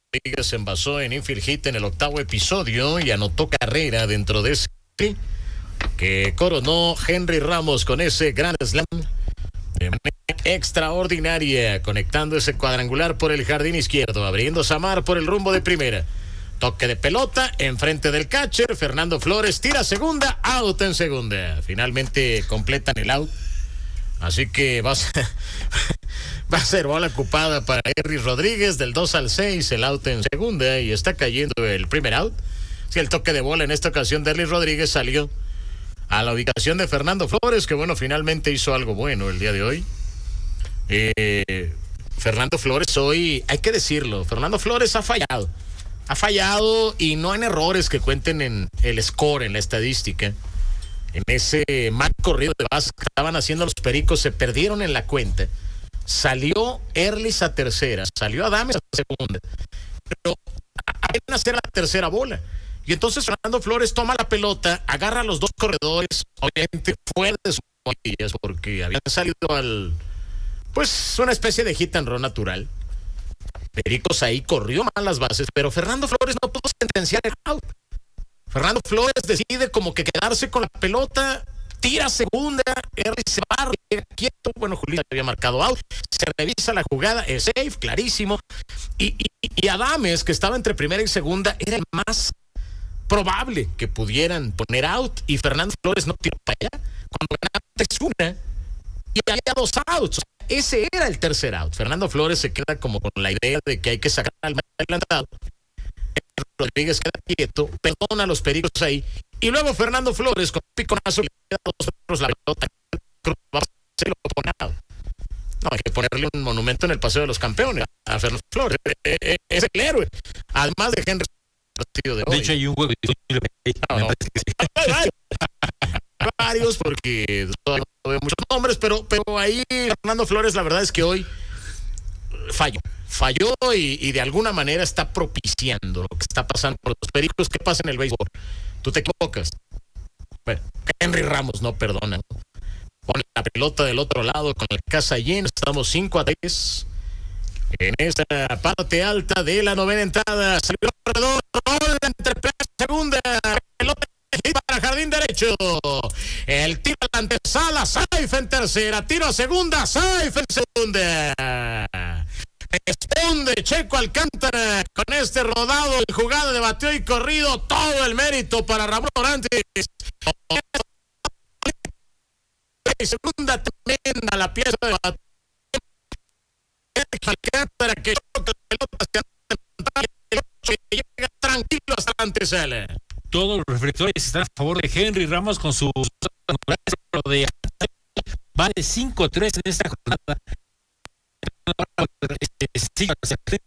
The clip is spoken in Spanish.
Rodríguez se envasó en infield hit en el 8º episodio y anotó carrera dentro de ese que coronó Henry Ramos con ese Grand Slam de manera extraordinaria, conectando ese cuadrangular por el jardín izquierdo, abriendo Samar por el rumbo de primera. Toque de pelota enfrente del catcher. Fernando Flores tira segunda, out en segunda. Finalmente completan el out. Así que va a ser bola ocupada para Henry Rodríguez del 2-6, el out en segunda y está cayendo el primer out. Sí, el toque de bola en esta ocasión de Henry Rodríguez salió a la ubicación de Fernando Flores, que bueno, finalmente hizo algo bueno el día de hoy. Fernando Flores hoy, hay que decirlo, Fernando Flores ha fallado y no en errores que cuenten en el score, en la estadística. En ese mal corrido de base que estaban haciendo los Pericos, se perdieron en la cuenta. Salió Erlis a tercera, salió Adames a segunda, pero apenas era la tercera bola. Y entonces Fernando Flores toma la pelota, agarra a los dos corredores, obviamente fuera de sus rodillas, porque habían salido pues una especie de hit and run natural. Pericos ahí corrió mal las bases, pero Fernando Flores no pudo sentenciar el out. Fernando Flores decide como que quedarse con la pelota, tira segunda, Erlis se va, quieto, bueno, Julio había marcado out, se revisa la jugada, es safe, clarísimo, y Adames, que estaba entre primera y segunda, era el más probable que pudieran poner out, y Fernando Flores no tiró para allá, cuando ganaba 3-1, y había 2 outs, o sea, ese era el tercer out. Fernando Flores se queda como con la idea de que hay que sacar al más adelantado. Rodríguez queda quieto, perdona a los Pericos ahí, y luego Fernando Flores con un piconazo le da a 2 metros la pelota, se lo pone out. No, hay que ponerle un monumento en el Paseo de los Campeones a Fernando Flores, es el héroe, además de Henry de hoy. De hecho hay un juego varios, porque todavía no veo muchos nombres, pero ahí Fernando Flores, la verdad es que hoy falló y de alguna manera está propiciando lo que está pasando por los Pericos. ¿Qué pasa en el béisbol? Tú te equivocas. Bueno, Henry Ramos no perdona. Pone la pelota del otro lado con la casa llena. Estamos 5-3 en esta parte alta de la novena entrada. Salió el corredor, rola entre primera y segunda. Pelota para jardín derecho. El tiro a la antesala, safe en tercera. Tiro a segunda, safe en segunda. Responde Checo Alcántara con este rodado en jugada de bateo y corrido. Todo el mérito para Ramón Orantes. Y segunda tremenda la pieza de bateo. Alcántara que choca la pelota hacia y llega tranquilo hasta la antesala. Todos los reflectores están a favor de Henry Ramos con sus de vale 5-3 en esta jornada. Sigue